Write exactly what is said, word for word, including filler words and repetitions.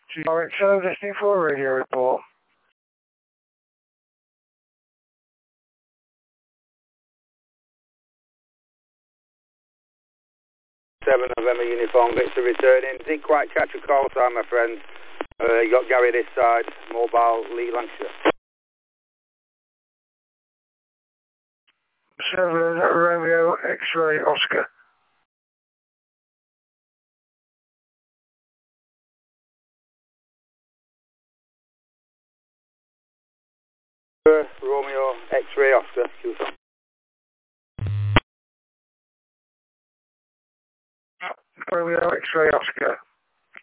Alright, so listening for a radio report. seven November uniform, Victor returning. Didn't quite catch a call sign, my friend. Uh, you got Gary this side, mobile, Lee Lancashire. seven Romeo X-ray Oscar. Uh, Romeo X-ray Oscar, Q-Son. Romeo X-ray Oscar.